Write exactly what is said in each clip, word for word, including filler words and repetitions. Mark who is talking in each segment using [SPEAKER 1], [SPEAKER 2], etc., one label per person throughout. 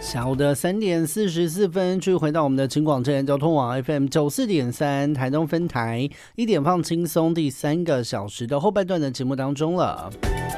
[SPEAKER 1] 下午的三点四十四分，继续回到我们的警广真人交通网 F M 九四点三台东分台，一点放轻松第三个小时的后半段的节目当中了。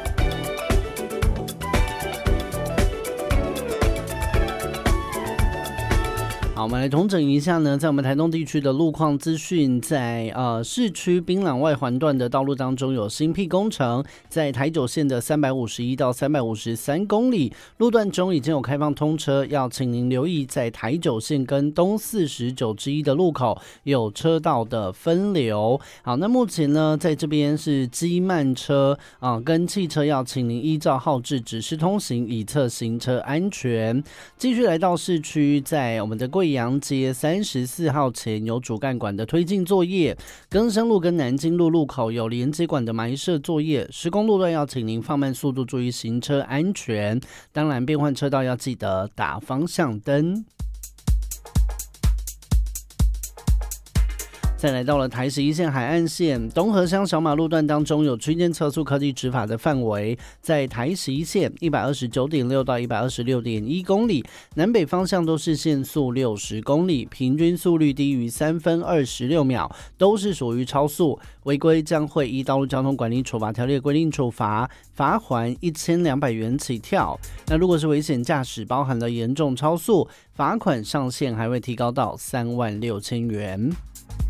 [SPEAKER 1] 好，我们来统整一下呢，在我们台东地区的路况资讯，在呃市区槟榔外环段的道路当中有新辟工程，在台九线的三百五十一到三百五十三公里路段中已经有开放通车，要请您留意在台九线跟东四十九之一的路口有车道的分流。好，那目前呢，在这边是机慢车啊、呃、跟汽车要请您依照号志指示通行，以策行车安全。继续来到市区，在我们的贵阳街三十四号前有主干管的推进作业，更生路跟南京路路口有连接管的埋设作业，施工路段要请您放慢速度，注意行车安全。当然，变换车道要记得打方向灯。再来到了台十一线海岸线东河乡小马路段当中，有区间测速科技执法的范围，在台十一线 一百二十九点六 到 一百二十六点一 公里，南北方向都是限速六十公里，平均速率低于三分二十六秒，都是属于超速，违规将会依道路交通管理处罚条例规定处罚，罚锾一千两百元起跳。那如果是危险驾驶，包含了严重超速，罚款上限还会提高到三万六千元。